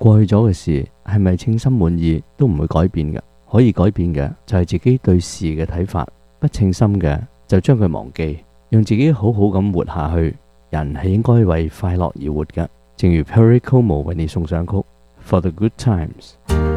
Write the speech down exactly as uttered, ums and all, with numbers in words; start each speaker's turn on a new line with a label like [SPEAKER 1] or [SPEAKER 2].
[SPEAKER 1] 過去咗嘅事係咪稱心滿意都唔會改變嘅，可以改變嘅就係自己對事嘅睇法。不稱心嘅就將佢忘記，讓自己好好咁活下去。人係應該為快樂而活嘅，正如 Perry Como 為你送上曲 For the Good Times。